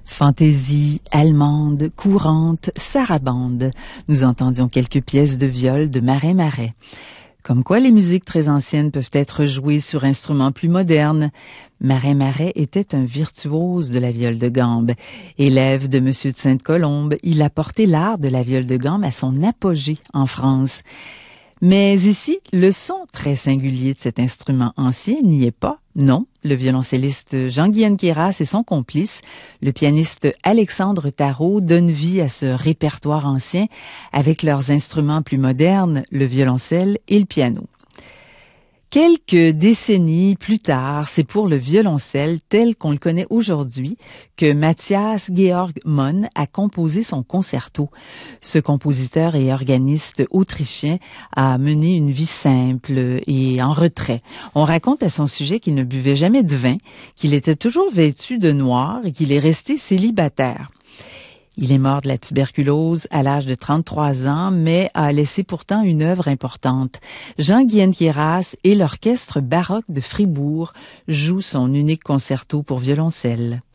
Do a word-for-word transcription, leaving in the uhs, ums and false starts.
Fantaisie, allemande, courante, sarabande. Nous entendions quelques pièces de viol de Marin Marais. Comme quoi les musiques très anciennes peuvent être jouées sur instruments plus modernes. Marin Marais était un virtuose de la viole de gambe. Élève de Monsieur de Sainte-Colombe, il a porté l'art de la viole de gambe à son apogée en France. Mais ici, le son très singulier de cet instrument ancien n'y est pas. Non, le violoncelliste Jean-Guyenne Queyras et son complice, le pianiste Alexandre Tarot, donnent vie à ce répertoire ancien avec leurs instruments plus modernes, le violoncelle et le piano. Quelques décennies plus tard, c'est pour le violoncelle tel qu'on le connaît aujourd'hui que Matthias Georg Monn a composé son concerto. Ce compositeur et organiste autrichien a mené une vie simple et en retrait. On raconte à son sujet qu'il ne buvait jamais de vin, qu'il était toujours vêtu de noir et qu'il est resté célibataire. Il est mort de la tuberculose à l'âge de trente-trois ans, mais a laissé pourtant une œuvre importante. Jean-Guyenne Queyras et l'orchestre baroque de Fribourg jouent son unique concerto pour violoncelle.